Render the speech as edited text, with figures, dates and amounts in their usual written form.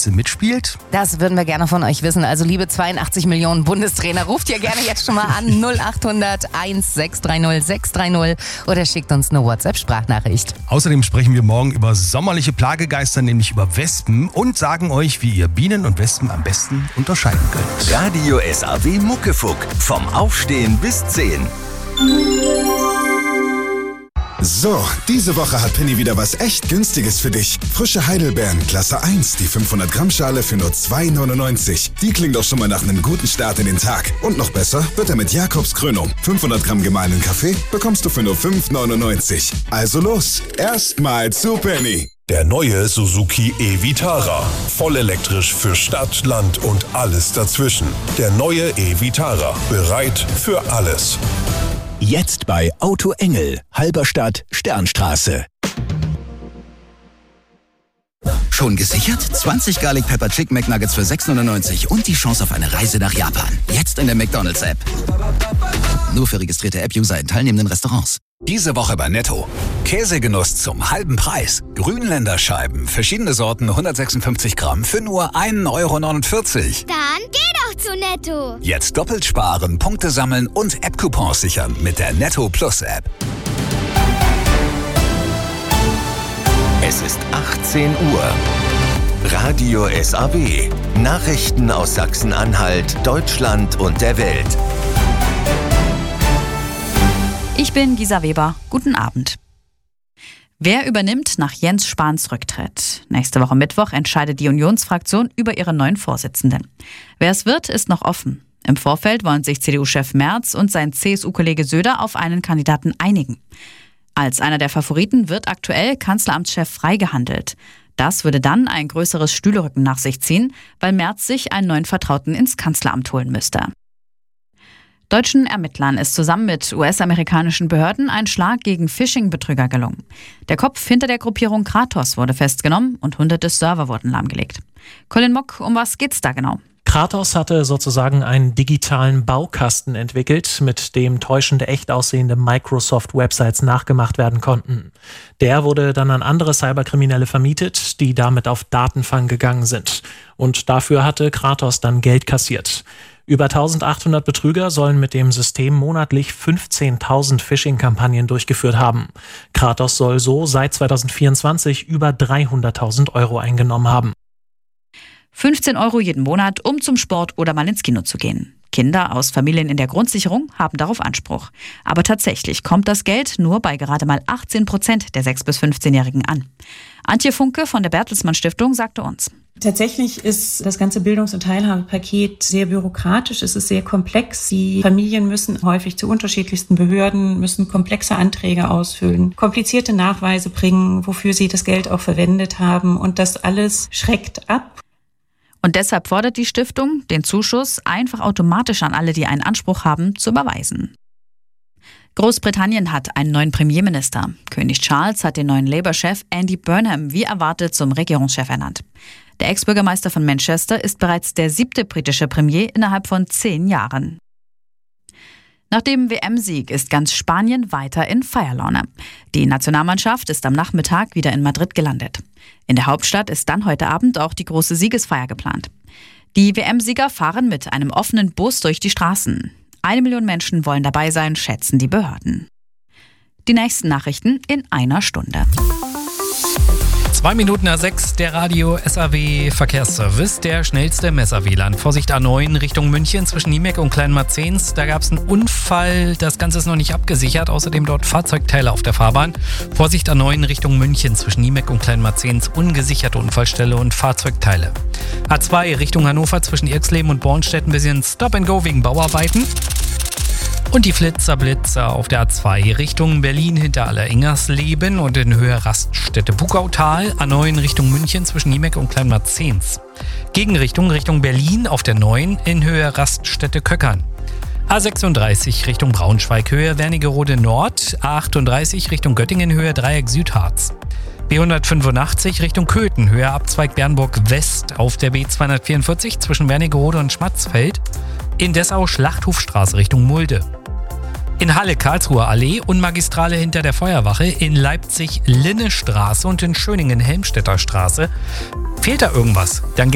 Spitze mitspielt? Das würden wir gerne von euch wissen. Also liebe 82 Millionen Bundestrainer, ruft ihr gerne jetzt schon mal an 0800 1630 630 oder schickt uns eine WhatsApp-Sprachnachricht. Außerdem sprechen wir morgen über sommerliche Plagegeister, nämlich über Wespen und sagen euch, wie ihr Bienen und Wespen am besten unterscheiden könnt. Radio SAW Muckefuck. Vom Aufstehen bis 10. So, diese Woche hat Penny wieder was echt Günstiges für dich. Frische Heidelbeeren, Klasse 1, die 500 Gramm Schale für nur 2,99. Die klingt doch schon mal nach einem guten Start in den Tag. Und noch besser wird er mit Jakobskrönung. 500 Gramm gemahlenen Kaffee bekommst du für nur 5,99. Also los, erstmal zu Penny. Der neue Suzuki e-Vitara. Voll elektrisch für Stadt, Land und alles dazwischen. Der neue e-Vitara. Bereit für alles. Jetzt bei Auto Engel, Halberstadt, Sternstraße. Schon gesichert? 20 Garlic Pepper Chicken McNuggets für 6,99 und die Chance auf eine Reise nach Japan. Jetzt in der McDonald's-App. Nur für registrierte App-User in teilnehmenden Restaurants. Diese Woche bei Netto. Käsegenuss zum halben Preis. Grünländer Scheiben, verschiedene Sorten, 156 Gramm für nur 1,49 Euro. Dann geh doch zu Netto. Jetzt doppelt sparen, Punkte sammeln und App-Coupons sichern mit der Netto Plus App. Es ist 18 Uhr. Radio SAW. Nachrichten aus Sachsen-Anhalt, Deutschland und der Welt. Ich bin Gisa Weber. Guten Abend. Wer übernimmt nach Jens Spahns Rücktritt? Nächste Woche Mittwoch entscheidet die Unionsfraktion über ihren neuen Vorsitzenden. Wer es wird, ist noch offen. Im Vorfeld wollen sich CDU-Chef Merz und sein CSU-Kollege Söder auf einen Kandidaten einigen. Als einer der Favoriten wird aktuell Kanzleramtschef Frey gehandelt. Das würde dann ein größeres Stühlerücken nach sich ziehen, weil Merz sich einen neuen Vertrauten ins Kanzleramt holen müsste. Deutschen Ermittlern ist zusammen mit US-amerikanischen Behörden ein Schlag gegen Phishing-Betrüger gelungen. Der Kopf hinter der Gruppierung Kratos wurde festgenommen und hunderte Server wurden lahmgelegt. Colin Mock, um was geht's da genau? Kratos hatte sozusagen einen digitalen Baukasten entwickelt, mit dem täuschende, echt aussehende Microsoft-Websites nachgemacht werden konnten. Der wurde dann an andere Cyberkriminelle vermietet, die damit auf Datenfang gegangen sind. Und dafür hatte Kratos dann Geld kassiert. Über 1800 Betrüger sollen mit dem System monatlich 15.000 Phishing-Kampagnen durchgeführt haben. Kratos soll so seit 2024 über 300.000 Euro eingenommen haben. 15 Euro jeden Monat, um zum Sport oder mal ins Kino zu gehen. Kinder aus Familien in der Grundsicherung haben darauf Anspruch. Aber tatsächlich kommt das Geld nur bei gerade mal 18% der 6- bis 15-Jährigen an. Antje Funke von der Bertelsmann Stiftung sagte uns: Tatsächlich ist das ganze Bildungs- und Teilhabepaket sehr bürokratisch, es ist sehr komplex. Die Familien müssen häufig zu unterschiedlichsten Behörden, müssen komplexe Anträge ausfüllen, komplizierte Nachweise bringen, wofür sie das Geld auch verwendet haben. Und das alles schreckt ab. Und deshalb fordert die Stiftung, den Zuschuss einfach automatisch an alle, die einen Anspruch haben, zu überweisen. Großbritannien hat einen neuen Premierminister. König Charles hat den neuen Labour-Chef Andy Burnham wie erwartet zum Regierungschef ernannt. Der Ex-Bürgermeister von Manchester ist bereits der 7. britische Premier innerhalb von 10 Jahren. Nach dem WM-Sieg ist ganz Spanien weiter in Feierlaune. Die Nationalmannschaft ist am Nachmittag wieder in Madrid gelandet. In der Hauptstadt ist dann heute Abend auch die große Siegesfeier geplant. Die WM-Sieger fahren mit einem offenen Bus durch die Straßen. 1 Million Menschen wollen dabei sein, schätzen die Behörden. Die nächsten Nachrichten in einer Stunde. 2 Minuten nach 6, der Radio SAW Verkehrsservice, der schnellste Messer-WLAN. Vorsicht A9 Richtung München zwischen Niemeck und Kleinmarzens. Da gab es einen Unfall, das Ganze ist noch nicht abgesichert. Außerdem dort Fahrzeugteile auf der Fahrbahn. Vorsicht A9 Richtung München zwischen Niemeck und Kleinmarzens. Ungesicherte Unfallstelle und Fahrzeugteile. A2 Richtung Hannover zwischen Irxleben und Bornstedt ein bisschen Stop and Go wegen Bauarbeiten. Und die Blitzer auf der A2 Richtung Berlin hinter Allerengersleben und in Höhe Raststätte Bugautal. A9 Richtung München zwischen Niemeck und Kleinmarzens. Gegenrichtung Richtung Berlin auf der 9 in Höhe Raststätte Köckern. A36 Richtung Braunschweig Höhe Wernigerode Nord. A38 Richtung Göttingen Höhe Dreieck Südharz. B185 Richtung Köthen Höhe Abzweig Bernburg West auf der B244 zwischen Wernigerode und Schmatzfeld. In Dessau Schlachthofstraße Richtung Mulde. In Halle Karlsruher Allee und Magistrale hinter der Feuerwache, in Leipzig Linnestraße und in Schöningen Helmstedter Straße. Fehlt da irgendwas? Dann